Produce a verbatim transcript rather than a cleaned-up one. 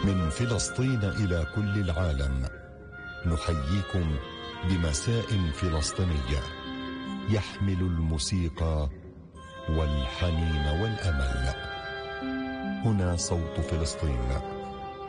من فلسطين إلى كل العالم نحييكم بمساء فلسطينية يحمل الموسيقى والحنين والأمل. هنا صوت فلسطين.